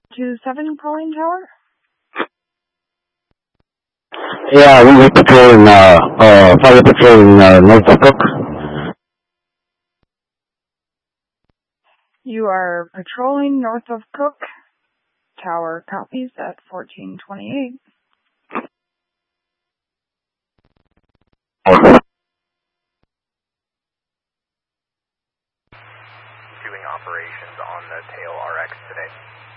27 Pauline Tower? Yeah, we were patrolling, fire patrolling, North of Cook. You are patrolling north of Cook. Tower copies at 1428. Doing operations on the Tail RX today.